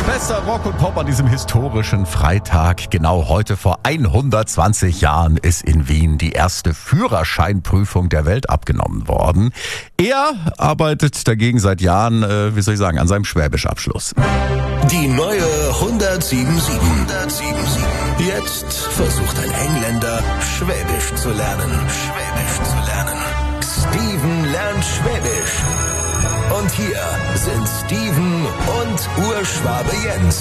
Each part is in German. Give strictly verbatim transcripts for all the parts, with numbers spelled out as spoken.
Bester Rock und Pop an diesem historischen Freitag. Genau heute vor hundertzwanzig Jahren ist in Wien die erste Führerscheinprüfung der Welt abgenommen worden. Er arbeitet dagegen seit Jahren, äh, wie soll ich sagen, an seinem Schwäbischabschluss. Die neue hundertsiebenundsiebzig. Jetzt versucht ein Engländer, Schwäbisch zu lernen. Schwäbisch zu lernen. Steven lernt Schwäbisch. Und hier sind Steven und Urschwabe Jens.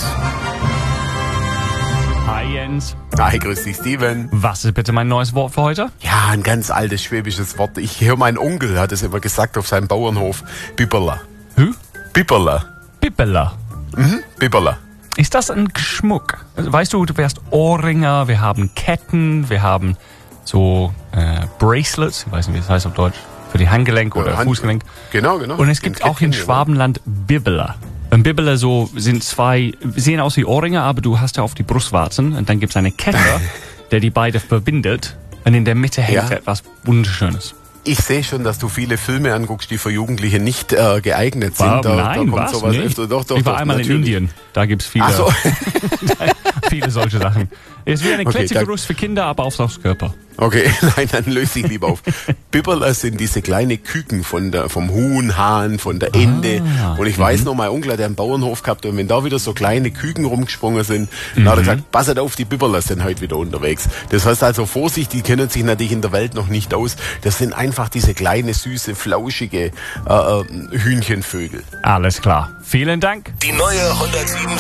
Hi Jens. Hi, grüß dich, Steven. Was ist bitte mein neues Wort für heute? Ja, ein ganz altes schwäbisches Wort. Ich höre, mein Onkel hat es immer gesagt auf seinem Bauernhof. Bibberla. Hü? Bibberla. Bibberla. Mhm, Bibberla. Ist das ein Schmuck? Also, weißt du, du wärst Ohrringe, wir haben Ketten, wir haben so äh, Bracelets, ich weiß nicht, wie das heißt auf Deutsch, für die Handgelenk oder Hand- Fußgelenk. Genau, genau. Und es gibt Ein auch in Kettchen, Schwabenland Bibberla. Ein Bibberla so sind zwei, sehen aus wie Ohrringe, aber du hast ja auf die Brustwarzen und dann gibt es eine Kette, der die beide verbindet und in der Mitte hängt Ja. etwas Wunderschönes. Ich sehe schon, dass du viele Filme anguckst, die für Jugendliche nicht äh, geeignet sind. Wow, da, nein, da kommt was? sowas Nee. öfter. Doch, doch, ich war doch, einmal natürlich. in Indien, da gibt's viele, Ach so. viele solche Sachen. Es ist wie eine Okay, Klettergerüst für Kinder, aber aufs Körper. Okay, nein, dann löse ich lieber auf. Bibberla sind diese kleine Küken von der, vom Huhn, Hahn, von der Ente. Ah, und ich weiß noch, mein Onkel hat einen Bauernhof gehabt und wenn da wieder so kleine Küken rumgesprungen sind, dann hat er gesagt, passet auf, die Bibberla sind heute wieder unterwegs. Das heißt also, Vorsicht, die kennen sich natürlich in der Welt noch nicht aus. Das sind einfach diese kleine, süße, flauschige äh, äh, Hühnchenvögel. Alles klar. Vielen Dank. Die neue hundertsieben.